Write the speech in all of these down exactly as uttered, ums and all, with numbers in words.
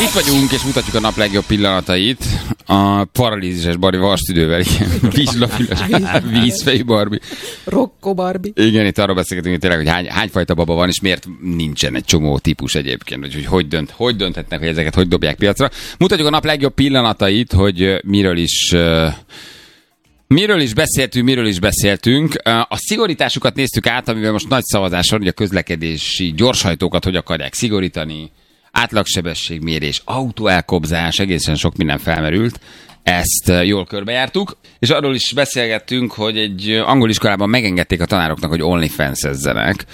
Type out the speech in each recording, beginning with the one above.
Itt vagyunk, és mutatjuk a nap legjobb pillanatait. A paralízises Barbie varstüdővel, igen. Vízlapilas, vízfejű Barbie. Rokko Barbie. Igen, itt arról beszélgetünk, hogy tényleg, hogy hány, hányfajta baba van, és miért nincsen egy csomó típus egyébként, hogy hogy, dönt, hogy dönthetnek, hogy ezeket hogy dobják piacra. Mutatjuk a nap legjobb pillanatait, hogy miről is... Miről is beszéltünk, miről is beszéltünk. A szigorításukat néztük át, amivel most nagy szavazás van, hogy a közlekedési gyorshajtókat hogy akarják szigorítani, átlagsebességmérés, autóelkobzás, egészen sok minden felmerült. Ezt jól körbejártuk, és arról is beszélgettünk, hogy egy angol iskolában megengedték a tanároknak, hogy OnlyFans-ezzenek.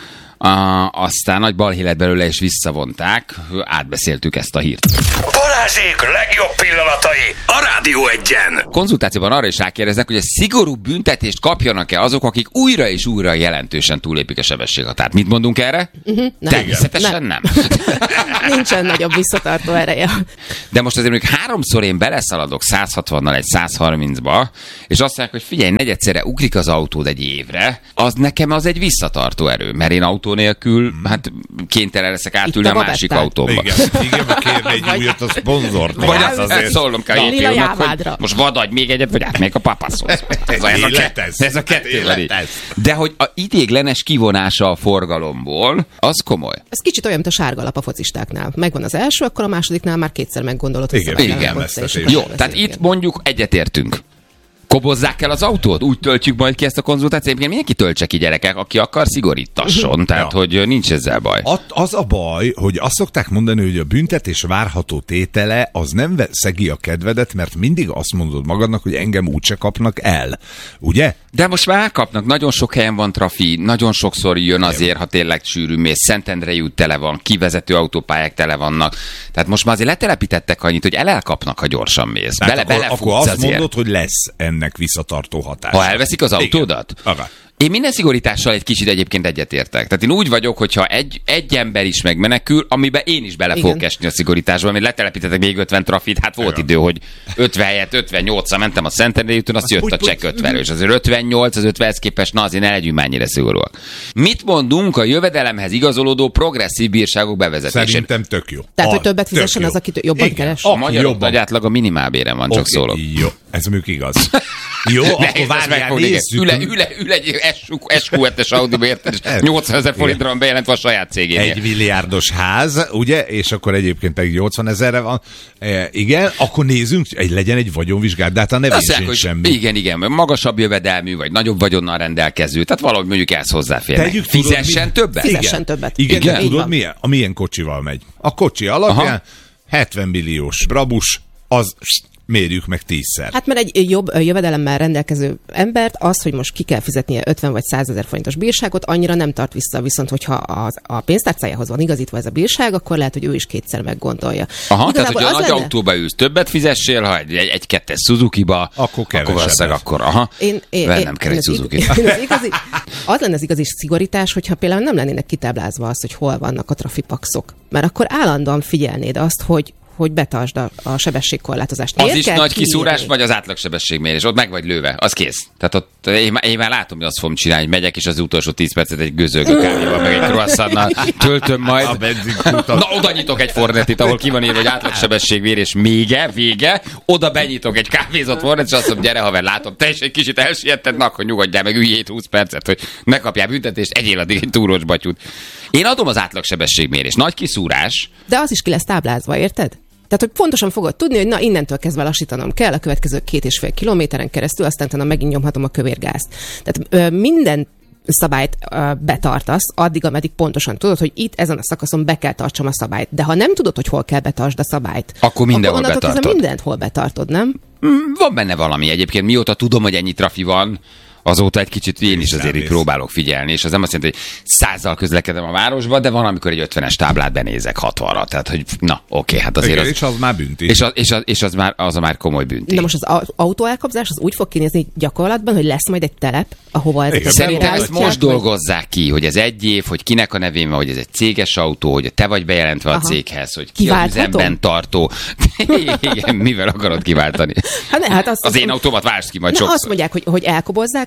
Uh, aztán nagy balhé lett belőle, és visszavonták. Átbeszéltük ezt a hírt. Balázsék legjobb pillanatai a Rádió Egyen. Konzultációban arra is rákérdeznek, hogy a szigorú büntetést kapjanak-e azok, akik újra és újra jelentősen túlépik a sebességhatárt. Mit mondunk erre? Uh-huh, nem. Természetesen nem. nem. Nincsen nagyobb visszatartó ereje. De most azért mondjuk háromszor én beleszaladok száz hatvannal egy száz harmincba, és azt mondják, hogy figyelj, negyedszerre ugrik az autód egy évre, az nekem az egy visszatartó erő, mert én autó nélkül, hát kénytelen leszek átülni a, a másik autóba. Igen, igen, mert kérne egy újat a szponzort. Vagy azt azért szólnom kell, hogy épülnek, hogy most vadadj még egyet, vagy átmegyek a papaszhoz. Ez, ez, a, ke- ez a kettő. De hogy a idéglenes kivonása a forgalomból, az komoly. Ez kicsit olyan, mint a sárgalap a focistáknál. Megvan az első, akkor a másodiknál már kétszer meggondolod, hogy igen, igen, jó, tehát itt mondjuk egyetértünk. Kobozzák el az autót? Úgy töltjük majd ki ezt a konzultációt. Mindenki töltse ki, gyerekek, aki akar, szigorítasson. Uh-huh. Tehát, ja. hogy nincs ezzel baj. Az a baj, hogy azt szokták mondani, hogy a büntetés várható tétele az nem szegi a kedvedet, mert mindig azt mondod magadnak, hogy engem úgyse kapnak el. Ugye? De most már kapnak. Nagyon sok helyen van trafi, nagyon sokszor jön azért, ha tényleg sűrű mész. Szentendrei út tele van, kivezető autópályák tele vannak. Tehát most már azért letelepítettek annyit, hogy elkapnak, ha gyorsan mész. Bele, akkor, akkor azt azért. mondod, hogy lesz ennek visszatartó hatása. Ha elveszik az autódat? Igen. Én minden szigorítással egy kicsit egyébként egyetértek. Tehát én úgy vagyok, hogyha egy, egy ember is megmenekül, amiben én is bele fogok esni a szigorításba, mert letelepítettek még ötven trafit, hát volt igen. idő, hogy ötven helyett ötvennyolcra mentem a Szentendrei úton, azt jött a csekk ötven, és azért ötvennyolc, az ötvenhez képest, na azért ne legyünk már ennyire szigorúak. Mit mondunk a jövedelemhez igazolódó progresszív bírságok bevezetésén? Szerintem tök jó. Tehát, hogy többet fizessen az, aki jobban igen. keres? A magyarok nagy átlag a minimálbéren van, csak okay. szólok. Jó, ez mondjuk igaz. Jó, akkor várjál, nézzük. Ül, ül, ül egy es kú hetes Audiba, érted, és nyolcvanezer forintra van bejelentve a saját cégénél. Egy milliárdos ház, ugye, és akkor egyébként pedig nyolcvanezerre van. E, igen, akkor nézzünk, egy legyen egy vagyonvizsgálat, de hát a nevén sincs semmi. Igen, igen, magasabb jövedelmű, vagy nagyobb vagyonnal rendelkező, tehát valahogy mondjuk ezt hozzáférnek. Fizessen többet? Fizessen többet. Igen, igen. Tudod milyen? A milyen kocsival megy? A kocsi alapján aha. hetven milliós brabus, az... mérjük meg tízszer. Hát mert egy jobb jövedelemmel rendelkező embert az, hogy most ki kell fizetnie ötven vagy százezer forintos bírságot, annyira nem tart vissza, viszont hogyha az, a pénztárcájához van igazítva ez a bírság, akkor lehet, hogy ő is kétszer meggondolja. Aha, igazából tehát hogy a nagy lenne... autóba ülsz, többet fizessél, ha egy, egy kettes Suzuki-ba, akkor kevesebbet. Akkor, aha, én, én, nem kell egy Suzuki. Az, igazi, az lenne az igazi szigorítás, hogyha például nem lennének kitáblázva az, hogy hol vannak a trafipaxok. Mert akkor állandóan figyelnéd azt, hogy hogy betartsd a, a sebességkorlátozást. Miért az is nagy kiszúrás, vagy az átlagsebességmérés? Ott meg vagy lőve, az kész. Tehát ott én, én már látom, hogy azt fogom csinálni, hogy megyek, és az utolsó tíz percet egy gőzölgő kávéval, meg egy croissantnal töltöm majd. Na, oda nyitok egy Fornetit, ahol ki van írva, hogy átlagsebességmérés mége, vége, oda benyitok egy kávézott Fornet, és azt mondom, gyere haver, látom, te is egy kicsit elsietted, na, akkor nyugodjál meg üljét húsz percet, hogy ne kapjál büntetést, egyél addig egy túrós batyút. Én adom az átlagsebességmérés. Nagy kiszúrás. De az is ki lesz táblázva, érted? Tehát, hogy pontosan fogod tudni, hogy na, innentől kezdve lassítanom kell a következő két és fél kilométeren keresztül, aztán utána megint nyomhatom a kövérgázt. Tehát ö, minden szabályt ö, betartasz, addig, ameddig pontosan tudod, hogy itt ezen a szakaszon be kell tartsam a szabályt. De ha nem tudod, hogy hol kell betartsd a szabályt, akkor mindenhol akkor betartod. Mindent hol betartod, nem? Van benne valami egyébként. Mióta tudom, hogy ennyi trafi van, azóta egy kicsit én is azért így próbálok figyelni, és az nem azt jelenti, hogy százzal közlekedem a városba, de van, amikor egy ötvenes táblát benézek hatvanra. Tehát, hogy na, oké, hát azért igen, az... És az már bünti. És az, és az, és az, már, az a már komoly bünti. De most az autóelkapzás az úgy fog kinézni gyakorlatban, hogy lesz majd egy telep, ahova ezek a szerintem ezt most dolgozzák ki, hogy ez egy év, hogy kinek a nevén van, hogy ez egy céges autó, hogy te vagy bejelentve aha. a céghez, hogy ki a üzemben tartó. Igen, mivel akarod kiváltani? Hát ne, hát azt az én autómat vársz ki majd sokszor. Azt mondják, hogy, hogy elkobozzák,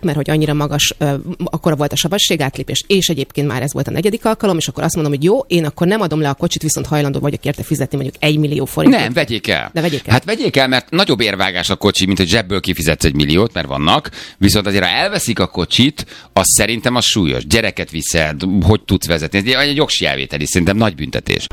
diák, mert hogy annyira magas, uh, akkora volt a sebességátlépés, és egyébként már ez volt a negyedik alkalom, és akkor azt mondom, hogy jó, én akkor nem adom le a kocsit, viszont hajlandó vagyok érte fizetni mondjuk egy millió forintot. Nem, vegyék el. De vegyék el. Hát vegyék el, mert nagyobb érvágás a kocsi, mint hogy zsebből kifizetsz egy milliót, mert vannak, viszont azért, ha elveszik a kocsit, az szerintem az súlyos. Gyereket viszel, hogy tudsz vezetni. Ez egy jogsi elvétel is, szerintem nagy büntetés.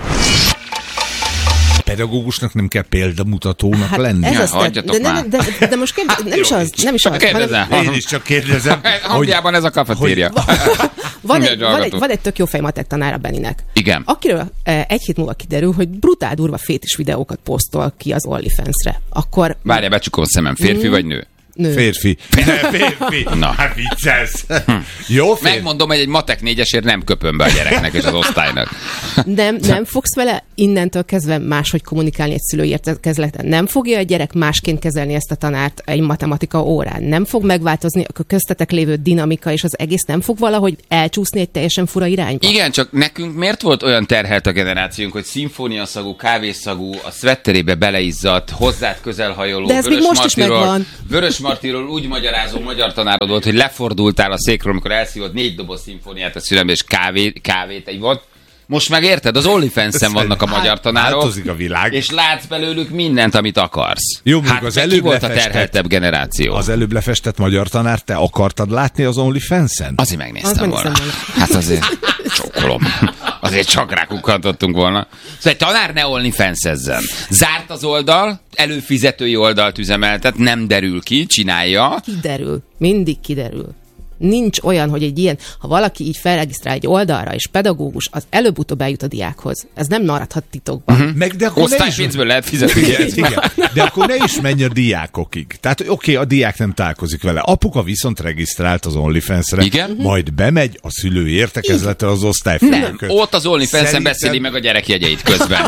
Pedagógusnak nem kell példamutatónak Hát lenni. ez Ja, az, hagyjatok de, már. de, de, de most kérdez, nem is az, nem is az. Kérdezem. hanem- Én is csak kérdezem, hogy Hangjában ez a kafetéria. Van Mindjárt egy, van, egy, hallgatom. van egy tök jó fejmatek tanára Beninek. Igen. Akiről eh, egy hét múlva kiderül, hogy brutál durva fétis videókat posztol ki az OnlyFans-re. Akkor Várjál, becsukom a szemem. Férfi vagy nő? nő. férfi. Ne, férfi. Na. Hát viccelsz. Jó férfi. Megmondom, hogy egy matek négyesért nem köpöm be a gyereknek és az osztálynak. Nem, nem fogsz vele innentől kezdve máshogy kommunikálni egy szülői értekezleten. Nem fogja a gyerek másként kezelni ezt a tanárt egy matematika órán. Nem fog megváltozni a köztetek lévő dinamika, és az egész nem fog valahogy elcsúszni egy teljesen fura irányba. Igen, csak nekünk miért volt olyan terhelt a generációnk, hogy szimfóniaszagú, kávészagú, a szvetterébe beleizzadt, hozzád közelhajoló, De ez még most is megvan. Vörös Martiról úgy magyarázó magyar tanárod volt, hogy lefordultál a székről, amikor elszívott négy doboz szimfóniát a szülembe, és kávé, kávét egy volt. Most meg érted, az OnlyFans-en vannak a magyar tanárok, Változik a világ. és látsz belőlük mindent, amit akarsz. Jó, mondjuk hát az neki előbb volt a lefestett- terheltebb generáció. Az előbb lefestett magyar tanár, te akartad látni az OnlyFans-en? Azért megnéztem Azt volna. megnéztem volna. Hát azért csókolom. Azért csak rákukkantottunk volna. Szóval egy tanár ne OnlyFans-ezzen. Zárt az oldal, előfizetői oldalt üzemeltet, nem derül ki, csinálja. Kiderül. Mindig kiderül. Nincs olyan, hogy egy ilyen, ha valaki így felregisztrál egy oldalra, és pedagógus, az előbb-utóbb eljut a diákhoz. Ez nem maradhat titokban. Mhm. Uh-huh. Meg de akkor ne is... Osztálypénzből lehet fizetni. Igen, igen. De akkor ne is menj a diákokig. Tehát oké, okay, a diák nem találkozik vele. Apuka viszont regisztrált az OnlyFans-re. Igen. Majd bemegy a szülői értekezletre az Nem, osztályfőnököt. ott az OnlyFans-en Szerintem- beszéli meg a gyerek jegyeit közben.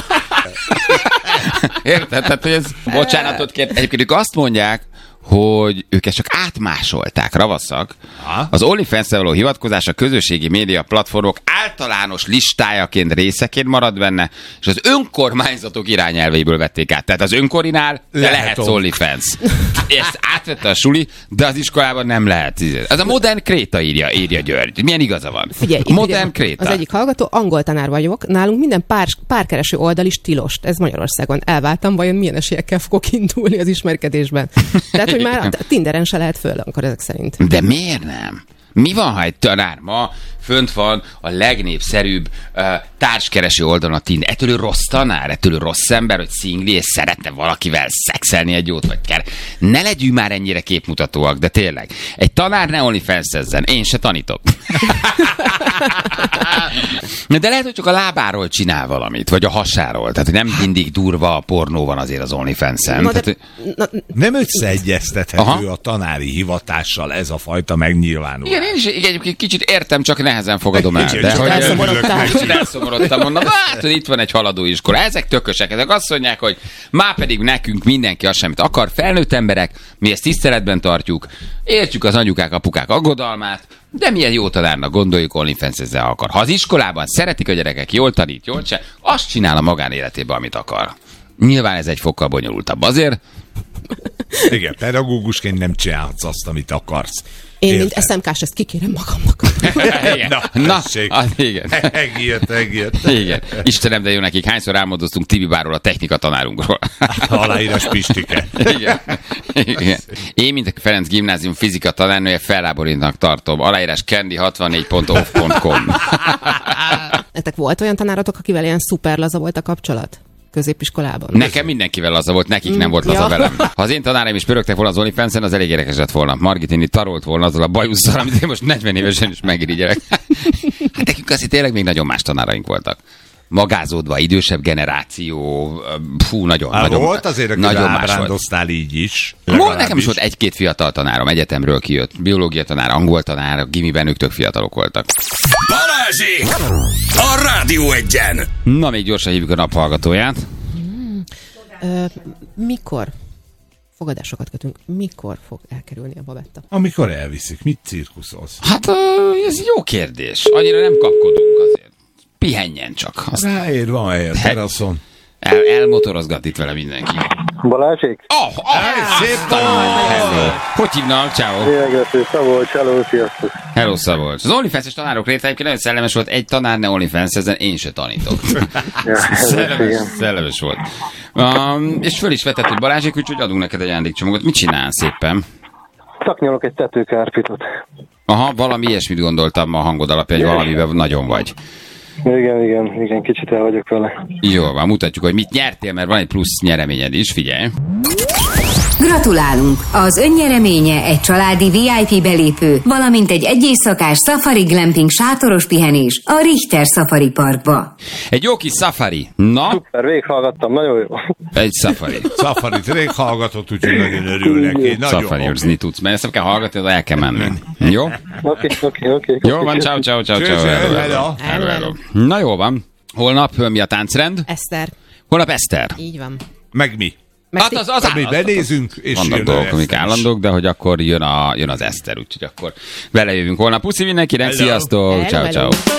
Érted? Tehát, hogy ez bocsánatot kért. Egyébként ők azt mondják, hogy ők ezt csak átmásolták, ravaszak. Aha. Az OnlyFans-re való hivatkozás a közösségi média platformok általános listájaként, részeként marad benne, és az önkormányzatok irányelveiből vették át. Tehát az önkorinál Lehet lehet ott. OnlyFans. Ezt átvette a suli, de az iskolában nem lehet. Ez a modern kréta írja, írja György. Milyen igaza van? Figyelj, modern itt kréta. az egyik hallgató, angol tanár vagyok, nálunk minden pár, párkereső oldal is tilos. Ez Magyarországon. Elváltam, vajon milyen esélyekkel fogok indulni az ismerkedésben. Tehát, hogy már a Tinderen se lehet föl, akkor ezek szerint. De miért nem? Mi van, ha egy tanár ma fönt van a legnépszerűbb uh, társkereső oldalon a Tinder? Ettől ő rossz tanár? Ettől ő rossz ember, hogy szingli, és szeretne valakivel szexelni egy jót, vagy kell. Ne legyünk már ennyire képmutatóak, de tényleg. Egy tanár ne OnlyFans-ezzen. Én se tanítok. De lehet, hogy csak a lábáról csinál valamit, vagy a hasáról. Tehát, hogy nem mindig durva a pornó van azért az OnlyFans-en. Na, de, Tehát, Nem összeegyeztethető Aha. a tanári hivatással ez a fajta megnyilvánulás. igen, én is egyébként kicsit értem, csak nehezen fogadom el. Kicsit De hogy elszomorodtál. Kicsit elszomorodtam, mondom, hát, hogy itt van egy haladó iskola. Ezek tökösek, ezek azt mondják, hogy már pedig nekünk mindenki azt semmit akar, felnőtt emberek, mi ezt tiszteletben tartjuk, értjük az anyukák, apukák aggodalmát, de milyen jó tanárnak gondoljuk, OnlyFans ezzel akar. Ha az iskolában szeretik a gyerekek, jól tanít, jól se, azt csinál a magánéletében, amit akar. Nyilván ez egy fokkal bonyolultabb. Azért Igen, pedagógusként nem csinálhatsz azt, amit akarsz. Én, mint Érted? es em ká-s, ezt kikérem magamnak. igen. Na, Na, tessék. az, igen. Megírt, megírt. Igen. Istenem, de jó nekik. Hányszor álmodoztunk Tibi báról, a technika tanárunkról. Aláírás Pistike. Igen. Igen. Én, mint a Ferenc Gimnázium fizika tanárnője, felháborítnak tartom. Aláírás candy hatvannégy pont off pont com. Nektek volt olyan tanáratok, akivel ilyen szuper laza volt a kapcsolat? Középiskolában? Nekem mindenkivel laza volt, nekik nem volt laza Ja. velem. Ha az én tanáraim is pörögtek volna az OnlyFans-en, az elég érdekes lett volna. Margitini tarolt volna azzal a bajusszal, amit én most negyven évesen is megirigyelek. Hát nekünk azért tényleg még nagyon más tanáraink voltak. Magázódva, idősebb generáció, fú, nagyon, Hát nagyon, volt azért, akivel nagyon más volt. ábrándoztál így is. Mo, nekem legalábbis. is volt egy-két fiatal tanárom, egyetemről kijött. Biológia tanár, angol tanár, a gimiben ők tök fiatalok voltak. Balázsék! A Rádió Egyen! Na, még gyorsan hívjuk a naphallgatóját. Ö, mikor fogadásokat kötünk? Mikor fog elkerülni a babetta? Amikor elviszik, mit cirkuszolsz? Hát ö, ez jó kérdés. Annyira nem kapkodunk azért. Pihenjen csak. Azt Ráér van hely a teraszon. El, elmotorozgat itt vele mindenki. Balázsék? Oh, oh, szép hello. Hogy hívnak? Ciao. Énegető, Szabolcs, hello, sziasztok. Hello, Szabolcs. Az OnlyFans-es tanárok része egyébként nagyon szellemes volt. Egy tanár ne OnlyFans, ezen én se tanítok. Ja, szellemes, szellemes volt. Um, és föl is vetett, hogy Balázsék, úgyhogy adunk neked egy ajándékcsomagot. Mit csinálsz szépen? Szaknyolok egy tetőkárpitot. Aha, valami ilyesmit gondoltam a hangod alapján, hogy valamiben nagyon vagy. Igen, igen, igen, kicsit el vagyok vele. Jó, van, mutatjuk, hogy mit nyertél, mert van egy plusz nyereményed is, figyelj. Gratulálunk! Az önnyereménye egy családi vé i pé belépő, valamint egy egyészakás Safari Glamping sátoros pihenés a Richter Safari Parkba. Egy jó kis safari. Na, Szuper, végighallgattam, nagyon jó. egy safari. Safarit rég hallgatott, úgyhogy nagyon örül neki. Safari-orzni tudsz, mert ezt nem kell hallgatni, de el kell menni. Jó? Oké, oké, oké. Jó van, ciao, ciao, ciao, ciao. Hello, hello. Hello, hello. Na jó van. Holnap mi a táncrend? Eszter. Holnap Eszter. Így van. Meg mi? Meg Hát az, az, Mi az, benézünk, és vannak jön dolgok, a amik Eszter is. állandók, de hogy akkor jön, a, jön az Eszter, úgyhogy akkor belejövünk holnap. Puszi mindenkinek, Hello. sziasztok, Hello, ciao, hello. ciao.